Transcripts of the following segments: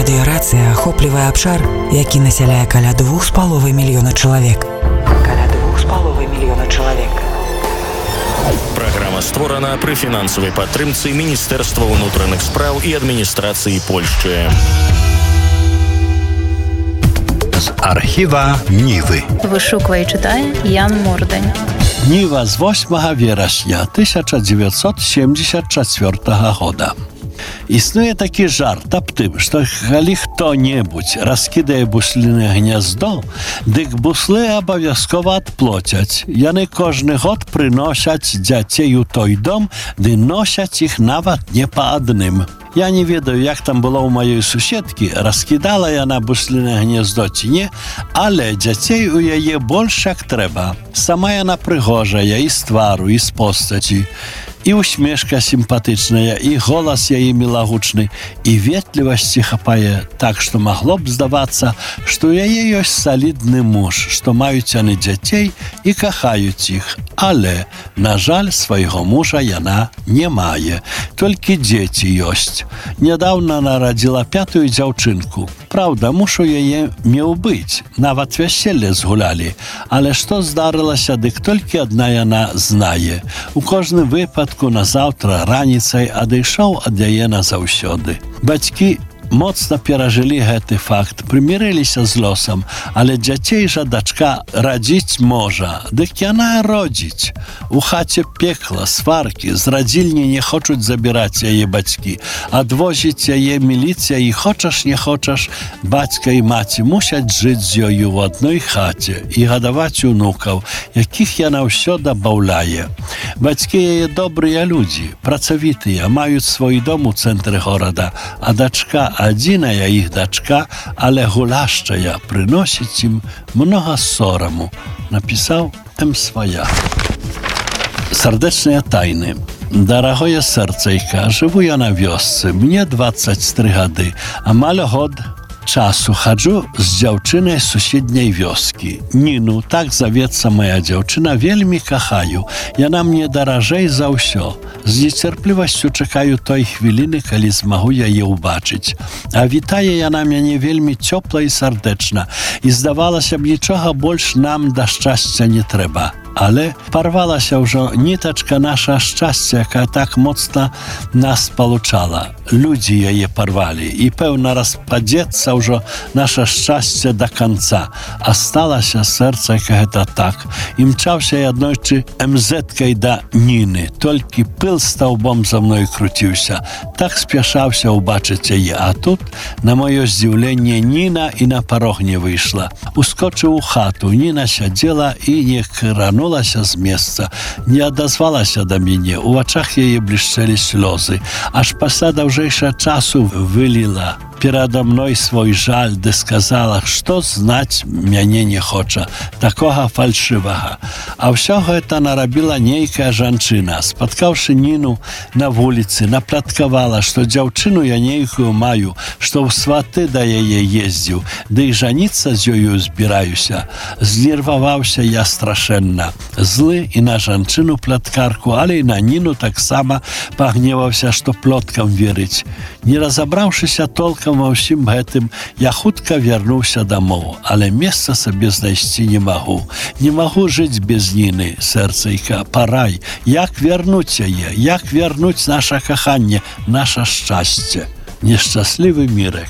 Радыёрацыя ахоплівае абшар, які насяляе каля 2,5 мільёна чалавек. Праграма створана пры фінансавай падтрымцы Міністэрства ўнутраных спраў і адміністрацыі Польшчы. З архіва Нівы. Вишукує і читає Ян Мордень. Ніва з 8 верасня 1974 года. Існуе такі жарт аб тым, што калі хто-небудзь раскідае бусліны гняздо, дык буслы абавязкова адплоцяць. Яны кожны год прыносяць дзяцей у той дом, ды носяць іх нават не па адным. Я не ведаю, як там было ў маёй суседкі, раскідала яна бусліны гняздо ці не, але дзяцей у яе больш як трэба. Сама яна прыгожая і з твару, і з постаці. І усмешка сімпатычная, і голас яе мілагучны, і ветлівасці хапае, так што магло б здавацца, што ў яе ёсць салідны муж, што маюць яны дзяцей і кахаюць іх. Але, на жаль, свайго мужа яна не мае. Толькі дзеці ёсць. Нядаўна нарадзіла 5-ю дзяўчынку. Праўда, муж у яе меў быць, нават вяселле згулялі. Але што здарылася, дык толькі адна яна знае. У кожным выпадку назаўтра раніцай адышоў ад яе назаўсёды. Бацькі моцна перажылі гэты факт, прымірыліся з лосам, але дзяцей жа дачка радзіць можа, дык яна родзіць. У хаце пекла, сваркі, з радзільні не хочуць забіраць яе бацькі, адвозіць яе міліцыя і хочаш не хочаш, бацька і маці мусяць жыць з ёю ў адной хаце і гадаваць унукаў, якіх яна ўсё дабаўляе. Бацькі яе добрыя людзі, працавітыя, маюць свой дом у цэнтры горада, а дачка адзіная іх дачка, але гуляшчая, прыносіць ім многа сораму, напісаў М.Свая. Сардэчныя тайны. Дарагое сэрцайка, жыву я на вёсцы, мне 23 гады, амаль год часу хаджу з дзяўчынай суседняй вёскі. Ніну, так завецца моя дзяўчына, вельмі кахаю. Яна мне даражэй за ўсё. З нецярплівасцю чакаю той хвіліны, калі змагу яе ўбачыць. А вітае яна мяне вельмі цёпла і сардэчна. І здавалася б, нічога больш нам да шчасця не трэба. Але парвалася ўжо нітачка наша шчасця, якая так моцна нас спалучала. Людзі яе парвалі, і, пэўна, распадзецца ўжо наша шчасце да канца. Асталася сэрца, гэта так. Імчаўся я аднойчы МЗ-кай да Ніны, толькі пыл стаўбом за мной круціўся. Так спяшаўся ўбачыць яе, а тут, на маё здзіўленне, Ніна і на парог не выйшла. Ускочыў у хату, Ніна сядзела і не кранулася з месца, не адазвалася да мяне, у вачах яе блішчэлі слёзы, аж пасля даўжэйшага часу выліла перада мной свой жаль, ды сказала, што знаць мяне не хоча, такога фальшывага. А ўсё гэта нарабіла нейкая жанчына. Спаткаўшы Ніну на вуліцы, напладкавала, што дзяўчыну я нейкую маю, што ў сваты да яе ездзіў, ды і жаніцца з ёю збіраюся. Знерваваўся я страшэнна. Злы і на жанчыну платкарку, але і на Ніну таксама пагневаўся, што плоткам верыць. Не разабраўшыся толкам ва ўсім гэтым, я хутка вярнуўся дамоў, але месца сабе знайсці не магу. Не магу жыць без Ніны, сэрцайка, парай. Як вярнуць яе? Як вярнуць наша каханне, наша шчасце? Нешчаслівы Мірек.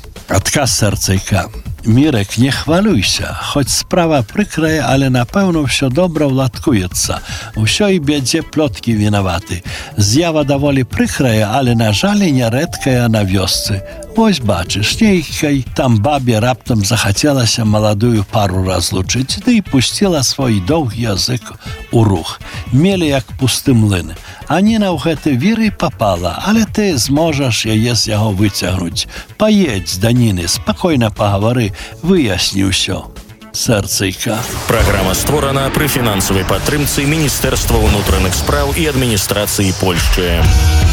Адказ сэрцайка. Мірек, не хвалюйся, хоць справа прыкрая, але напэўна ўсё добра ўладкуецца. Усё і бядзе плоткі вінаваты. З'ява даволі прыкрая, але, на жаль, нярэдкая на вёсцы. Вось бачыш, нейкай там бабе раптам захацелася маладую пару разлучыць, ды і пусціла свой доўгі язык у рух. Мелі як пусты млын. А Ніна ў гэты вір і папала, але ты зможаш яе з яго выцягнуць. Паедзь да Ніны, спакойна пагавары, выясні ўсё. Сэрцайка. Праграма створана пры фінансавай падтрымцы Міністэрства ўнутраных спраў і адміністрацыі Польшчы.